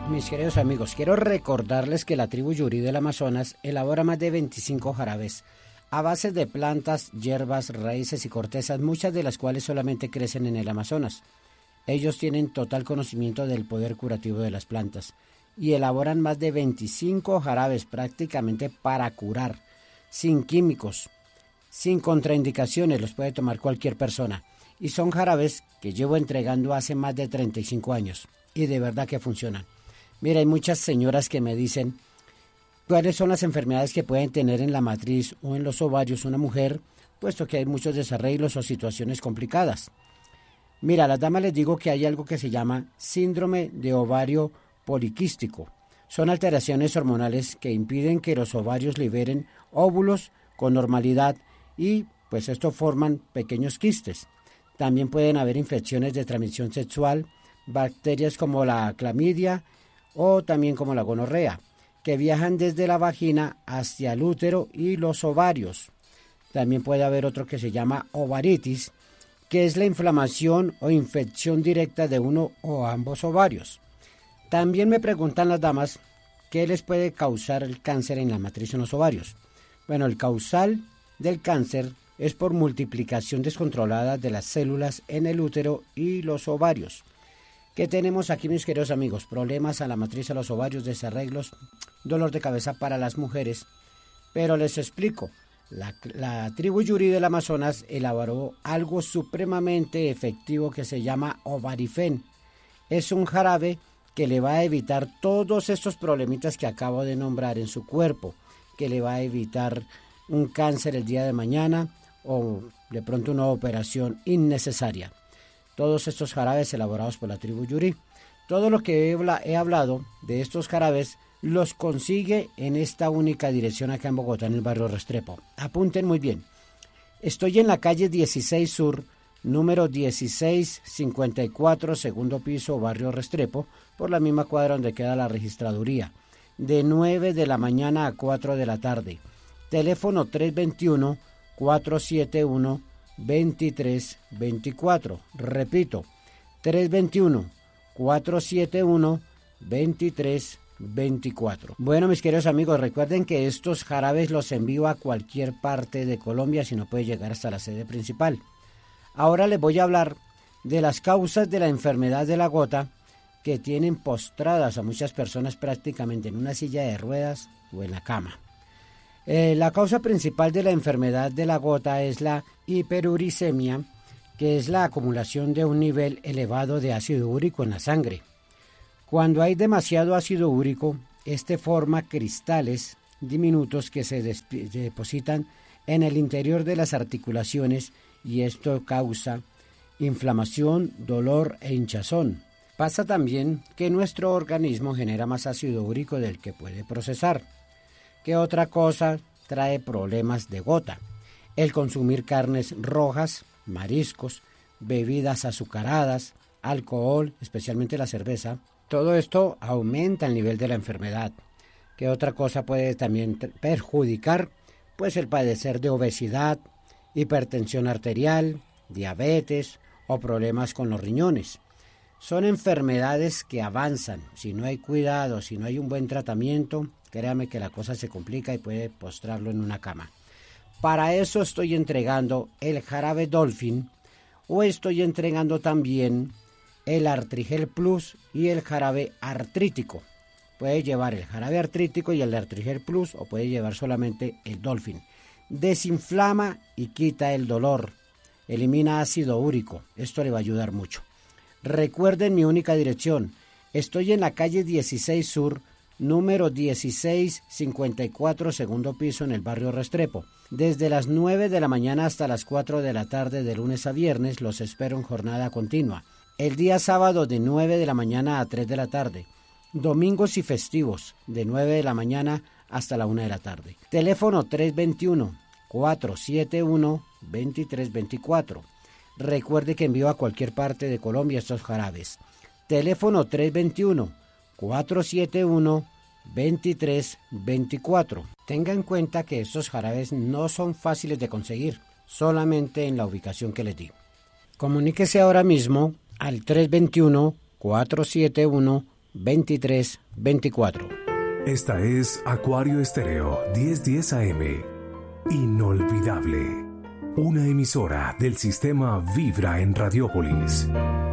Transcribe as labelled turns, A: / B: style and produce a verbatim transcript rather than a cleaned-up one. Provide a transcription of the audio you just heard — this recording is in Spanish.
A: Mis queridos amigos, quiero recordarles que la tribu Yuri del Amazonas elabora más de veinticinco jarabes a base de plantas, hierbas, raíces y cortezas, muchas de las cuales solamente crecen en el Amazonas. Ellos tienen total conocimiento del poder curativo de las plantas y elaboran más de veinticinco jarabes prácticamente para curar, sin químicos, sin contraindicaciones, los puede tomar cualquier persona. Y son jarabes que llevo entregando hace más de treinta y cinco años y de verdad que funcionan. Mira, hay muchas señoras que me dicen cuáles son las enfermedades que pueden tener en la matriz o en los ovarios una mujer, puesto que hay muchos desarreglos o situaciones complicadas. Mira, a las damas les digo que hay algo que se llama síndrome de ovario poliquístico. Son alteraciones hormonales que impiden que los ovarios liberen óvulos con normalidad y pues esto forman pequeños quistes. También pueden haber infecciones de transmisión sexual, bacterias como la clamidia o también como la gonorrea, que viajan desde la vagina hacia el útero y los ovarios. También puede haber otro que se llama ovaritis, que es la inflamación o infección directa de uno o ambos ovarios. También me preguntan las damas qué les puede causar el cáncer en la matriz o en los ovarios. Bueno, el causal del cáncer es por multiplicación descontrolada de las células en el útero y los ovarios. ¿Qué tenemos aquí, mis queridos amigos? Problemas a la matriz, a los ovarios, desarreglos, dolor de cabeza para las mujeres. Pero les explico, la, la tribu Yuri del Amazonas elaboró algo supremamente efectivo que se llama Ovarifen. Es un jarabe que le va a evitar todos estos problemitas que acabo de nombrar en su cuerpo, que le va a evitar un cáncer el día de mañana o de pronto una operación innecesaria. Todos estos jarabes elaborados por la tribu Yuri. Todo lo que he, he hablado de estos jarabes los consigue en esta única dirección acá en Bogotá, en el barrio Restrepo. Apunten muy bien. Estoy en la calle dieciséis Sur, número dieciséis cincuenta y cuatro, segundo piso, barrio Restrepo, por la misma cuadra donde queda la registraduría, de nueve de la mañana a cuatro de la tarde. Teléfono tres dos uno, cuatro siete uno, veintitrés veinticuatro. Repito, tres dos uno, cuatro siete uno, veintitrés veinticuatro. Bueno, mis queridos amigos, recuerden que estos jarabes los envío a cualquier parte de Colombia, si no puede llegar hasta la sede principal. Ahora les voy a hablar de las causas de la enfermedad de la gota que tienen postradas a muchas personas prácticamente en una silla de ruedas o en la cama. Eh, la causa principal de la enfermedad de la gota es la hiperuricemia, que es la acumulación de un nivel elevado de ácido úrico en la sangre. Cuando hay demasiado ácido úrico, este forma cristales diminutos que se depositan en el interior de las articulaciones y esto causa inflamación, dolor e hinchazón. Pasa también que nuestro organismo genera más ácido úrico del que puede procesar. ¿Qué otra cosa trae problemas de gota? El consumir carnes rojas, mariscos, bebidas azucaradas, alcohol, especialmente la cerveza. Todo esto aumenta el nivel de la enfermedad. ¿Qué otra cosa puede también perjudicar? Pues el padecer de obesidad, hipertensión arterial, diabetes o problemas con los riñones. Son enfermedades que avanzan. Si no hay cuidado, si no hay un buen tratamiento, créame que la cosa se complica y puede postrarlo en una cama. Para eso estoy entregando el jarabe Dolphin o estoy entregando también el Artrigel Plus y el jarabe artrítico. Puede llevar el jarabe artrítico y el Artrigel Plus o puede llevar solamente el Dolphin. Desinflama y quita el dolor. Elimina ácido úrico. Esto le va a ayudar mucho. Recuerden mi única dirección. Estoy en la calle dieciséis Sur, número dieciséis cincuenta y cuatro, segundo piso, en el barrio Restrepo. Desde las nueve de la mañana hasta las cuatro de la tarde de lunes a viernes los espero en jornada continua. El día sábado de nueve de la mañana a tres de la tarde. Domingos y festivos de nueve de la mañana hasta la una de la tarde. Teléfono tres dos uno, cuatro siete uno, veintitrés veinticuatro. Recuerde que envío a cualquier parte de Colombia estos jarabes. Teléfono tres dos uno, cuatro siete uno, veintitrés veinticuatro. Tenga en cuenta que estos jarabes no son fáciles de conseguir, solamente en la ubicación que les di. Comuníquese ahora mismo al tres dos uno, cuatro siete uno, veintitrés veinticuatro.
B: Esta es Acuario Estéreo diez diez A M. Inolvidable. Una emisora del sistema Vibra en Radiópolis.